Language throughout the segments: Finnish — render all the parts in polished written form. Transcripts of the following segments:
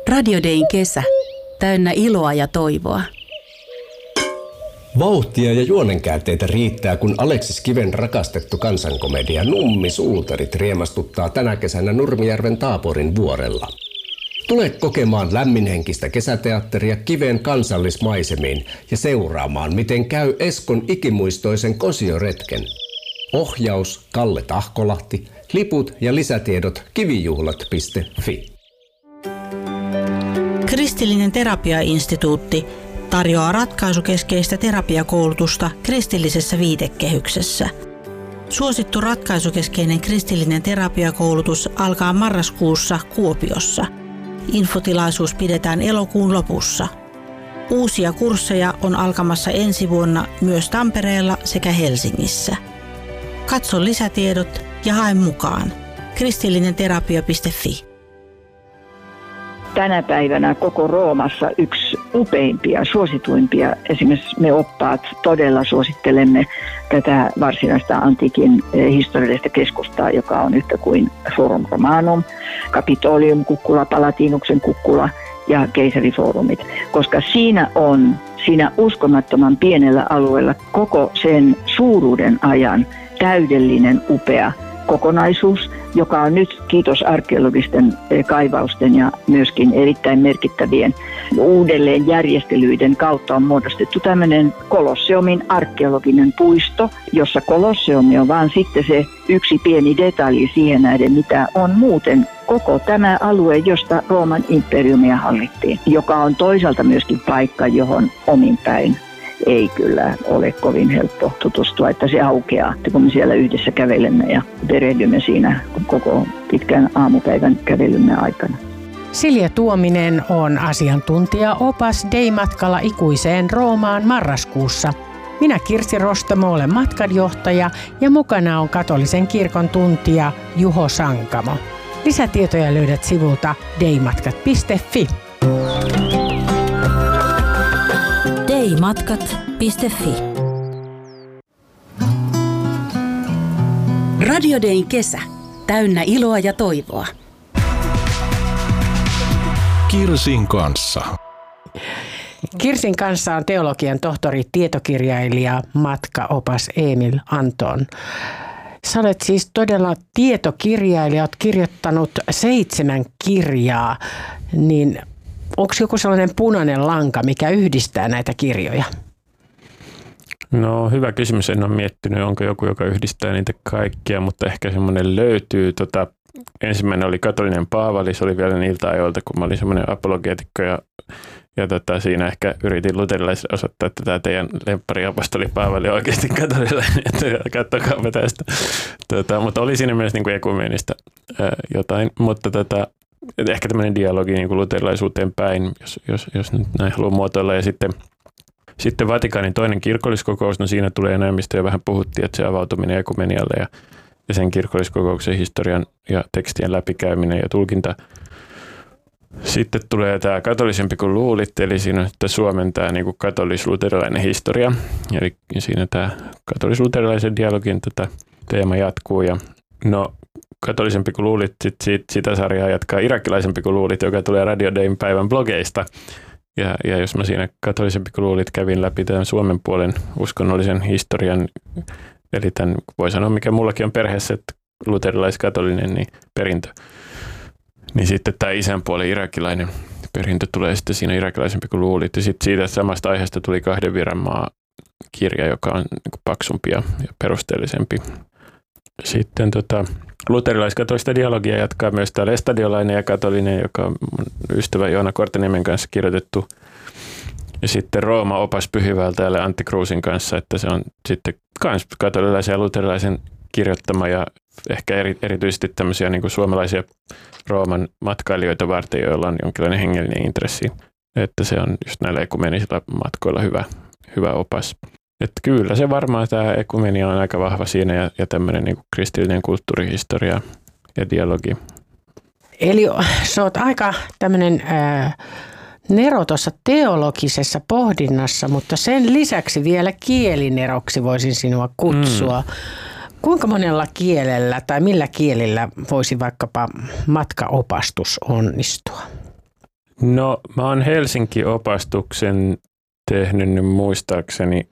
Radio Dayn kesä, täynnä iloa ja toivoa. Vauhtia ja juonenkäänteitä riittää, kun Aleksis Kiven rakastettu kansankomedia Nummi-suutarit riemastuttaa tänä kesänä Nurmijärven Taaporin vuorella. Tule kokemaan lämminhenkistä kesäteatteria Kiven kansallismaisemiin ja seuraamaan, miten käy Eskon ikimuistoisen kosioretken. Ohjaus Kalle Tahkolahti, liput ja lisätiedot kivijuhlat.fi. Kristillinen terapiainstituutti tarjoaa ratkaisukeskeistä terapiakoulutusta kristillisessä viitekehyksessä. Suosittu ratkaisukeskeinen kristillinen terapiakoulutus alkaa marraskuussa Kuopiossa. Infotilaisuus pidetään elokuun lopussa. Uusia kursseja on alkamassa ensi vuonna myös Tampereella sekä Helsingissä. Katso lisätiedot ja hae mukaan. kristillinenterapia.fi. Tänä päivänä koko Roomassa yksi upeimpia, suosituimpia. Esimerkiksi me oppaat todella suosittelemme tätä varsinaista antiikin historiallista keskustaa, joka on yhtä kuin Forum Romanum, Capitolium kukkula, Palatinuksen kukkula ja keisarifoorumit. Koska siinä uskomattoman pienellä alueella koko sen suuruuden ajan täydellinen, upea kokonaisuus, joka on nyt, kiitos arkeologisten kaivausten ja myöskin erittäin merkittävien uudelleenjärjestelyiden kautta on muodostettu tämmöinen Kolosseumin arkeologinen puisto, jossa Kolosseumi on vaan sitten se yksi pieni detalji siihen nähden, mitä on muuten koko tämä alue, josta Rooman imperiumia hallittiin, joka on toisaalta myöskin paikka, johon omin päin ei kyllä ole kovin helppo tutustua, että se aukeaa, kun me siellä yhdessä kävelemme ja perehdymme siinä koko pitkän aamupäivän kävelymme aikana. Silja Tuominen on asiantuntija-opas Day-matkalla ikuiseen Roomaan marraskuussa. Minä Kirsi Rostamo olen matkanjohtaja ja mukana on katolisen kirkon tuntija Juho Sankamo. Lisätietoja löydät sivulta daymatkat.fi. Daymatkat.fi. Radio Dayn kesä, täynnä iloa ja toivoa. Kirsin kanssa. Kirsin kanssa on teologian tohtori, tietokirjailija, matkaopas Emil Anton. Sä olet siis todella tietokirjailija, olet kirjoittanut 7 kirjaa, niin onko joku sellainen punainen lanka, mikä yhdistää näitä kirjoja? No hyvä kysymys, en ole miettinyt, onko joku, joka yhdistää niitä kaikkia, mutta ehkä semmoinen löytyy. Ensimmäinen oli katolinen Paavali, se oli vielä niiltä ajoilta, kun mä olin semmoinen apologeetikko ja siinä ehkä yritin luterilaisille osoittaa, että tämä teidän lemppariapostoli Paavali on oikeasti katolilainen, että katsokaapa tästä. Mutta oli siinä myös niin kuin ekumeenista jotain, mutta ehkä tämmöinen dialogi niin kuin luterilaisuuteen päin, jos nyt näin haluaa muotoilla. Ja sitten Vatikaanin toinen kirkolliskokous, no siinä tulee enemmistö ja vähän puhuttiin, että se avautuminen ekumenialle ja sen kirkolliskokouksen historian ja tekstien läpikäyminen ja tulkinta. Sitten tulee tämä katolisempi kuin luulit, eli siinä on sitten Suomen tämä niin kuin katolis-luterilainen historia. Eli siinä tämä katolis-luterilaisen dialogin teema jatkuu. Ja no katolisempi kuin luulit, sitä sarjaa jatkaa irakilaisempi kuin luulit, joka tulee Radio Dayn päivän blogeista. Ja jos mä siinä katolisempi kuin luulit kävin läpi tämän Suomen puolen uskonnollisen historian, eli tämän voi sanoa, mikä mullakin on perheessä, että luterilais-katolinen niin perintö. Niin sitten tämä isän puolen irakilainen perintö tulee sitten siinä irakilaisempi kuin luulit. Ja sitten siitä samasta aiheesta tuli 2 virran maa kirja, joka on niin paksumpi ja perusteellisempi. Sitten luterilaiskatolista dialogia jatkaa myös tämä lestadiolainen ja katolinen, joka on mun ystävä Joona Korteniemen kanssa kirjoitettu. Ja sitten Rooma opas Pyhivältäjälle Antti Kruusin kanssa, että se on sitten myös katolilaisen ja luterilaisen kirjoittama ja ehkä erityisesti tämmöisiä niin kuin suomalaisia Rooman matkailijoita varten, joilla on jonkinlainen hengellinen intressi. Että se on just näillä ekumenisilla matkoilla hyvä opas. Että kyllä se varmaan tämä ekumenia on aika vahva siinä ja tämmöinen niin kuin kristillinen kulttuurihistoria ja dialogi. Eli sä oot aika tämmöinen nero tuossa teologisessa pohdinnassa, mutta sen lisäksi vielä kielineroksi voisin sinua kutsua. Kuinka monella kielellä tai millä kielillä voisi vaikkapa matkaopastus onnistua? No mä oon Helsinki-opastuksen tehnyt nyt muistaakseni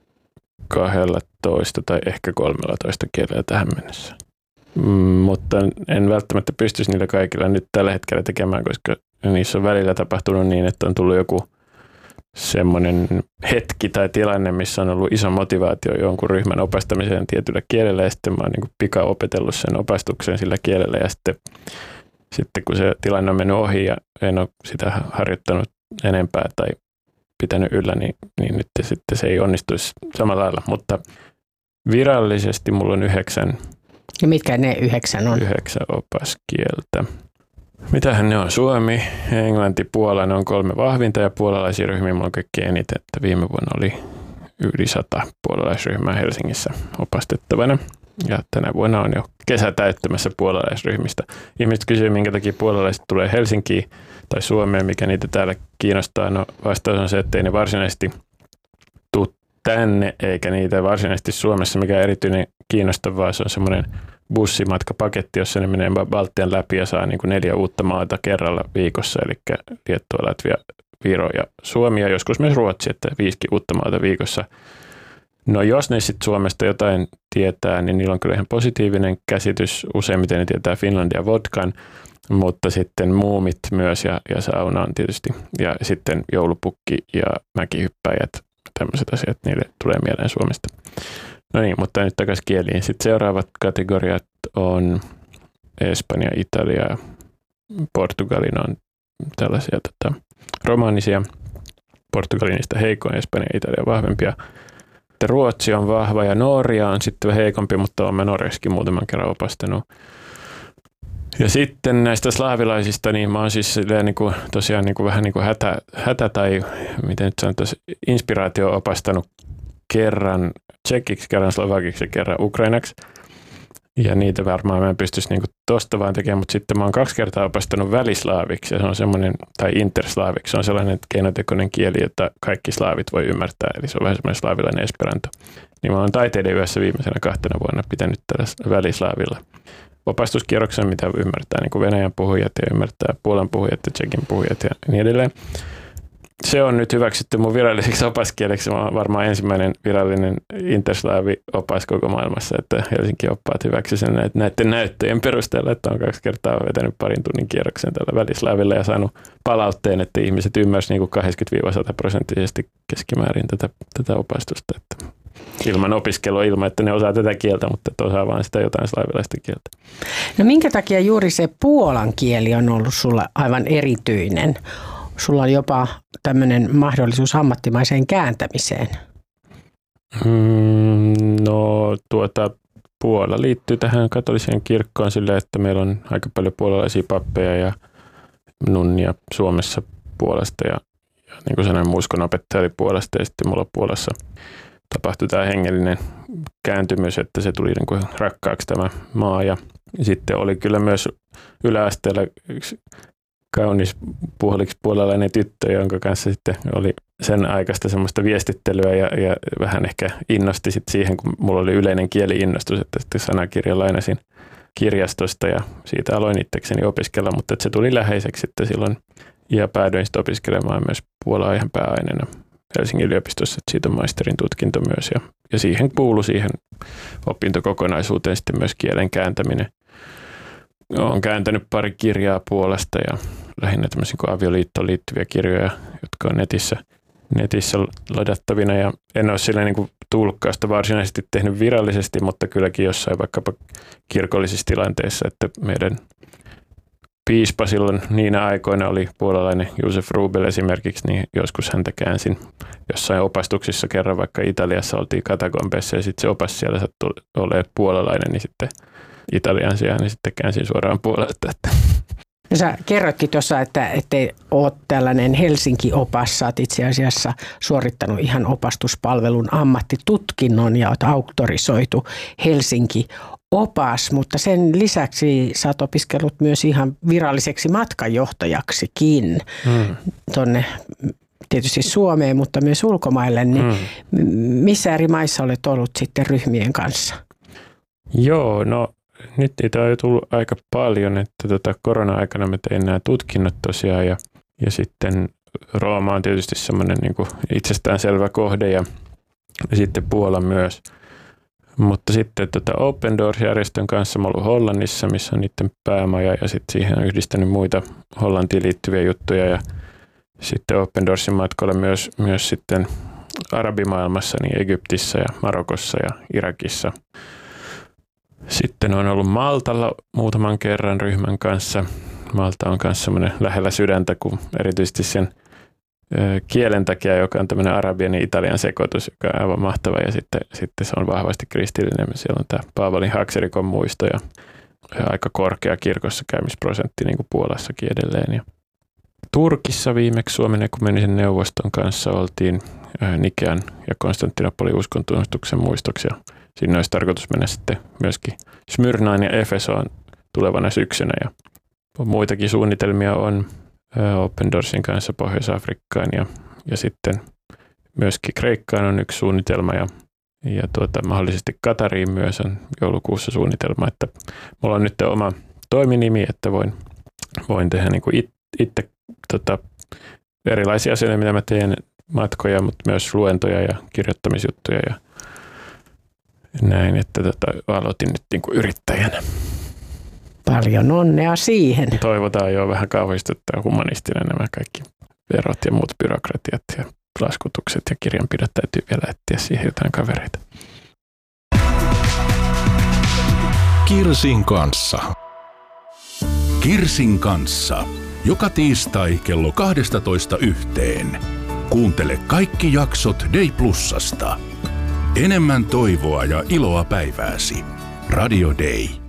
12 tai ehkä 13 kielellä tähän mennessä. Mutta en välttämättä pystyisi niillä kaikilla nyt tällä hetkellä tekemään, koska niissä on välillä tapahtunut niin, että on tullut joku semmoinen hetki tai tilanne, missä on ollut iso motivaatio jonkun ryhmän opastamiseen tietyllä kielellä ja sitten mä oon niin pika opetellut sen opastuksen sillä kielellä ja sitten kun se tilanne on mennyt ohi ja en ole sitä harjoittanut enempää tai pitänyt yllä, niin nyt sitten se ei onnistuisi samalla lailla, mutta virallisesti mulla on 9. Ja mitkä ne 9 on? 9 opaskieltä. Mitähän ne on? Suomi, Englanti, Puola, ne on 3 vahvinta ja puolalaisia ryhmiä mulla on kaikkein eniten, että viime vuonna oli yli 100 puolalaisryhmää Helsingissä opastettavana. Ja tänä vuonna on jo kesä täyttämässä puolalaisryhmistä. Ihmiset kysyvät, minkä takia puolalaiset tulee Helsinkiin tai Suomeen, mikä niitä täällä kiinnostaa. No vastaus on se, että ei ne varsinaisesti tule tänne, eikä niitä varsinaisesti Suomessa mikään erityinen kiinnostavaa. Se on semmoinen bussimatkapaketti, jossa ne menee Baltian läpi ja saa niin kuin 4 uutta maata kerralla viikossa, eli Liettua, Latvia, Viro ja Suomi ja joskus myös Ruotsi, että 5 uutta maata viikossa. No jos ne sitten Suomesta jotain tietää, niin niillä on kyllä ihan positiivinen käsitys. Useimmiten ne tietää Finlandia vodkan, mutta sitten muumit myös ja sauna on tietysti. Ja sitten joulupukki ja mäkihyppäjät, tämmöiset asiat, niille tulee mieleen Suomesta. No niin, mutta nyt takaisin kieliin. Sitten seuraavat kategoriat on Espanja, Italia, Portugalin on tällaisia romaanisia. Portugalin niistä heikoin, Espanja ja Italia vahvempia. Ruotsi on vahva ja Norja on sitten heikompi, mutta olen Norjassakin muutaman kerran opastanut. Ja sitten näistä slaavilaisista, niin mä oon siis niin kuin, tosiaan niin kuin, vähän niin kuin hätä tai miten nyt sanotaan, inspiraatio opastanut kerran tsekiksi, kerran slovakiksi ja kerran ukrainaksi. Ja niitä varmaan mä en pystyisi niin tosta vaan tekemään, mutta sitten mä oon 2 kertaa opastanut välislaaviksi ja se on semmoinen, tai interslaaviksi, se on sellainen keinotekoinen kieli, jota kaikki slaavit voi ymmärtää, eli se on vähän semmoinen slaavilainen esperanto. Niin mä oon taiteiden yössä viimeisenä 2 vuonna pitänyt tällä välislaavilla opastuskierroksen, mitä ymmärtää niin kuin Venäjän puhujat ja ymmärtää Puolan puhujat ja Tšekin puhujat ja niin edelleen. Se on nyt hyväksytty mun viralliseksi opaskieleksi. Mä oon varmaan ensimmäinen virallinen interslaavi-opas koko maailmassa, että Helsinki oppaat hyväksy sen näiden näyttöjen perusteella, että on 2 kertaa vetänyt parin tunnin kierroksen tällä välislaavilla ja saanut palautteen, että ihmiset ymmärsivät niin 80-100% keskimäärin tätä opastusta. Että ilman opiskelua, ilman että ne osaa tätä kieltä, mutta että osaa vaan sitä jotain slaavilaista kieltä. No minkä takia juuri se puolan kieli on ollut sulla aivan erityinen? Sulla on jopa tämmöinen mahdollisuus ammattimaiseen kääntämiseen. No Puola liittyy tähän katoliseen kirkkoon sillä, että meillä on aika paljon puolalaisia pappeja ja nunnia Suomessa Puolasta ja niin kuin sanoin, uskonopettaja oli Puolasta ja sitten mulla Puolassa tapahtui tämä hengellinen kääntymys, että se tuli niin kuin rakkaaksi tämä maa ja sitten oli kyllä myös yläasteella yksi kaunis puoliksi puolalainen tyttö, jonka kanssa sitten oli sen aikaista semmoista viestittelyä ja vähän ehkä innosti sitten siihen, kun mulla oli yleinen kieli-innostus, että sitten sanakirja lainasin kirjastosta ja siitä aloin itsekseni opiskella, mutta se tuli läheiseksi sitten silloin ja päädyin sitten opiskelemaan myös puolaa ihan pääaineena Helsingin yliopistossa, että siitä on maisterin tutkinto myös ja siihen kuului siihen opintokokonaisuuteen sitten myös kielen kääntäminen. Olen kääntänyt pari kirjaa Puolasta ja lähinnä tämmöisiä kuin avioliittoon liittyviä kirjoja, jotka on netissä ladattavina. Ja en ole sillä niin kuin tulkkausta varsinaisesti tehnyt virallisesti, mutta kylläkin jossain vaikkapa kirkollisissa tilanteissa, että meidän piispa silloin niinä aikoina oli puolalainen Josef Rubel esimerkiksi, niin joskus häntä käänsin jossain opastuksissa kerran, vaikka Italiassa oltiin katakombeissa ja sitten se opas siellä sattui olemaan puolalainen, niin sitten Italian sijaan, niin sitten käänsin suoraan Puolasta. No sä kerroitkin tuossa, että olet tällainen Helsinki-opas, sä oot itse asiassa suorittanut ihan opastuspalvelun ammattitutkinnon ja oot auktorisoitu Helsinki-opas, mutta sen lisäksi sä oot opiskellut myös ihan viralliseksi matkanjohtajaksikin tuonne tietysti Suomeen, mutta myös ulkomaille, niin missä eri maissa olet ollut sitten ryhmien kanssa? Joo, no nyt niitä on jo tullut aika paljon, että korona-aikana mä tein nämä tutkinnot tosiaan ja Ja sitten Rooma on tietysti semmoinen niin kuin itsestäänselvä kohde ja sitten Puola myös. Mutta sitten Open Doors-järjestön kanssa mä olen ollut Hollannissa, missä on niiden päämaja ja sitten siihen on yhdistänyt muita Hollantiin liittyviä juttuja ja sitten Open Doorsin matkoilla myös sitten arabimaailmassa, niin Egyptissä ja Marokossa ja Irakissa. Sitten olen ollut Maltalla muutaman kerran ryhmän kanssa. Malta on myös semmoinen lähellä sydäntä, kun erityisesti sen kielen takia, joka on tämmöinen arabian ja italian sekoitus, joka on aivan mahtava. Ja sitten se on vahvasti kristillinen. Siellä on tämä Paavalin Haxerikon muisto ja aika korkea kirkossa käymisprosentti, niin kuin Puolassakin edelleen. Ja Turkissa viimeksi Suomen ekumeenisen neuvoston kanssa oltiin Nikean ja Konstantinopolin uskontunnustuksen muistoksi. Ja siinä olisi tarkoitus mennä sitten myöskin Smyrnaan ja Efesoon tulevana syksynä. Ja muitakin suunnitelmia on Open Doorsin kanssa Pohjois-Afrikkaan ja sitten myöskin Kreikkaan on yksi suunnitelma ja mahdollisesti Katariin myös on joulukuussa suunnitelma, että mulla on nyt oma toiminimi, että voin tehdä niin kuin itse erilaisia asioita, mitä mä teen, matkoja, mutta myös luentoja ja kirjoittamisjuttuja ja näin, että aloitin nyt niin kuin yrittäjänä. Paljon onnea siihen. Toivotaan jo vähän kauhistuttaa humanistinen nämä kaikki verot ja muut byrokratiat ja laskutukset ja kirjanpidot täytyy vielä etsiä siihen jotain kavereita. Kirsin kanssa. Kirsin kanssa. Joka tiistai kello 12:00. Kuuntele kaikki jaksot Day Plusasta. Enemmän toivoa ja iloa päivääsi. Radio Day.